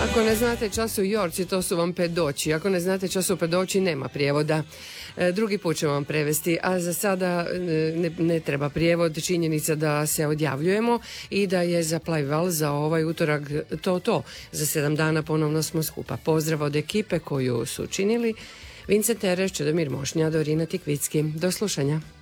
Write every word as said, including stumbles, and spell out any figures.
Ako ne znate času Jorci, to su vam pedoći. Ako ne znate času pedoći, nema prijevoda. E, drugi put ćemo vam prevesti, a za sada ne, ne treba prijevod. Činjenica da se odjavljujemo i da je za Plajval za ovaj utorak to to. Za sedam dana ponovno smo skupa. Pozdrav od ekipe koju su činili Vincent Tereš, Čedomir Mošnja, Dorina Tikvicki. Do slušanja.